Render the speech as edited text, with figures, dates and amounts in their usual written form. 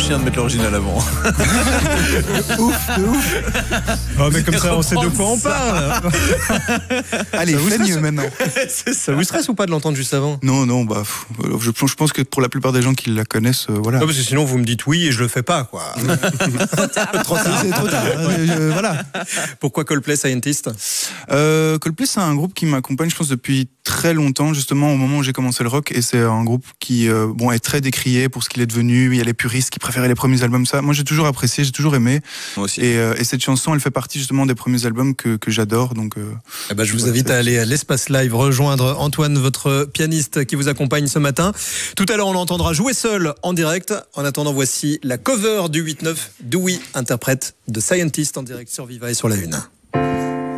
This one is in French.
chien de mettre l'original avant. De ouf. Oh, mais comme ça, on sait de quoi on parle. Allez, fais mieux maintenant. Ça vous stresse ou pas de l'entendre juste avant? Non, je pense que pour la plupart des gens qui la connaissent, voilà. Non, parce que sinon, vous me dites oui et je le fais pas, quoi. Trop tard, c'est trop tard. Voilà. Pourquoi Coldplay Scientist? Coldplay, c'est un groupe qui m'accompagne, je pense, depuis très longtemps, justement au moment où j'ai commencé le rock, et c'est un groupe qui est très décrié pour ce qu'il est devenu. Il y a les puristes qui préféraient les premiers albums, ça. Moi, j'ai toujours apprécié, j'ai toujours aimé. Moi aussi. Et cette chanson, elle fait partie justement des premiers albums que j'adore. Donc, je vous invite à aller à l'Espace Live rejoindre Antoine, votre pianiste qui vous accompagne ce matin. Tout à l'heure, on l'entendra jouer seul en direct. En attendant, voici la cover du 8-9 d'Ouï, interprète de Scientist en direct sur Viva et sur La Une.